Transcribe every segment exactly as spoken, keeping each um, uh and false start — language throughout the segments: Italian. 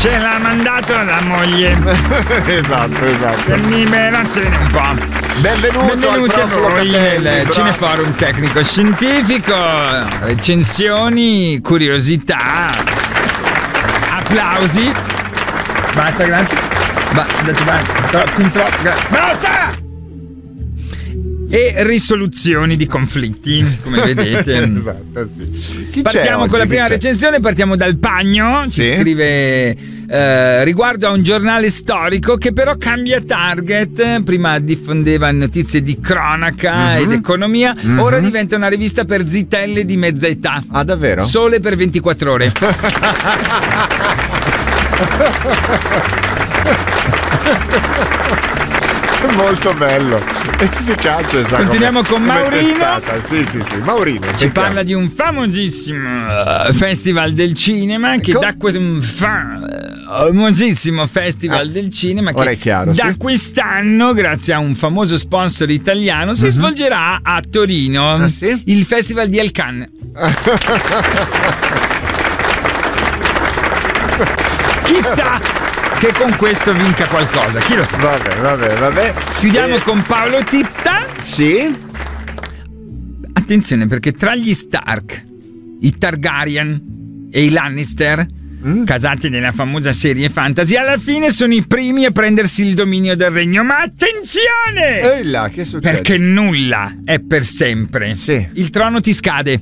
Ce l'ha mandato la moglie. Esatto, esatto. Per liberazione un po'. Benvenuto Benvenuti al a voi nel Locatelli, Cineforum Tecnico Scientifico. Recensioni, curiosità, applausi. Basta, grazie. Basta, basta! E risoluzioni di conflitti, come vedete. Esatto, sì. Chi partiamo c'è con oggi? la Chi prima c'è? recensione, partiamo dal Pagno. Sì. Ci scrive eh, riguardo a un giornale storico che però cambia target. Prima diffondeva notizie di cronaca Mm-hmm. ed economia, Mm-hmm. ora diventa una rivista per zitelle di mezza età. Ah, davvero? Sole per ventiquattro ore. Molto bello, efficace. Sa Continuiamo come, con come Maurino. testata. Sì, sì, sì. Maurino. Si sentiamo. parla di un famosissimo uh, festival del cinema che Co- da questo un famosissimo festival Ah, del cinema ora che è chiaro, da sì. quest'anno, grazie a un famoso sponsor italiano, si Mhm. svolgerà a Torino. Ah, sì? Il festival di El Cannes. Chissà che con questo vinca qualcosa, chi lo sa. Vabbè, vabbè, vabbè. Chiudiamo Eh, con Paolo Titta. Sì. Attenzione, perché tra gli Stark, i Targaryen e i Lannister, Mm. casati nella famosa serie fantasy, alla fine sono i primi a prendersi il dominio del regno. Ma attenzione! Ehi là, che succede? Perché nulla è per sempre. Sì. Il trono ti scade.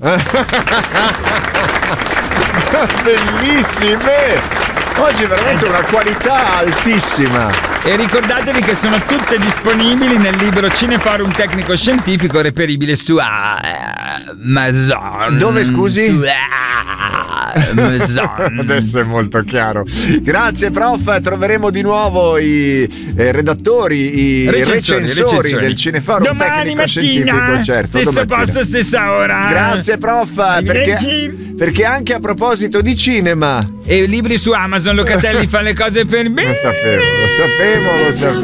Bellissime! Oggi è veramente una qualità altissima. E ricordatevi che sono tutte disponibili nel libro Cineforum Tecnico Scientifico, reperibile su Amazon. Dove, scusi? Su Amazon. Adesso è molto chiaro. Grazie, prof. Troveremo di nuovo i eh, redattori, i Recensori, recensori, recensori. del Cineforum Domani Tecnico Scientifico. mattina, Certo, stesso domattina. posto, stessa ora. Grazie, prof. Perché, Arrivederci. perché anche a proposito di cinema. E libri su Amazon, Locatelli fa le cose per me. Lo sapevo, lo sapevo, lo sapevo.